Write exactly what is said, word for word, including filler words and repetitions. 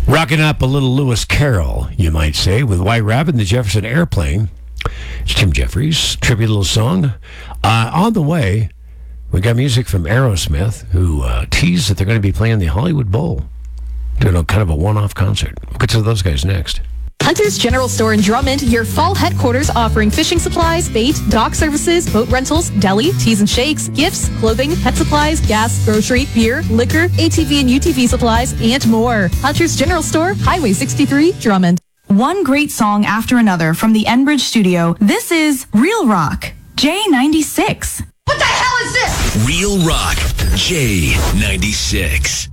Rocking up a little Lewis Carroll, you might say, with White Rabbit and the Jefferson Airplane. It's Tim Jeffries, tribute little song. Uh, on the way, we got music from Aerosmith, who uh, teased that they're going to be playing the Hollywood Bowl, doing a kind of a one-off concert. We'll get to those guys next. Hunter's General Store in Drummond, your fall headquarters offering fishing supplies, bait, dock services, boat rentals, deli, teas and shakes, gifts, clothing, pet supplies, gas, grocery, beer, liquor, A T V and U T V supplies, and more. Hunter's General Store, Highway sixty-three, Drummond. One great song after another from the Enbridge studio. This is Real Rock, J ninety-six. What the hell is this? Real Rock, J ninety-six.